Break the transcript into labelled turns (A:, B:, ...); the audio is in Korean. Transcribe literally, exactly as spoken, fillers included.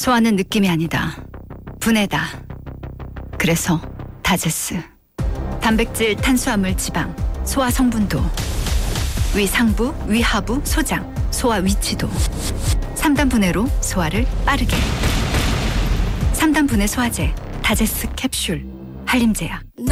A: 소화는 느낌이 아니다. 분해다. 그래서 다제스. 단백질, 탄수화물, 지방, 소화 성분도, 위 상부, 위 하부, 소장, 소화 위치도. 삼 단 분해로 소화를 빠르게. 삼 단 분해 소화제 다제스 캡슐 한림제약.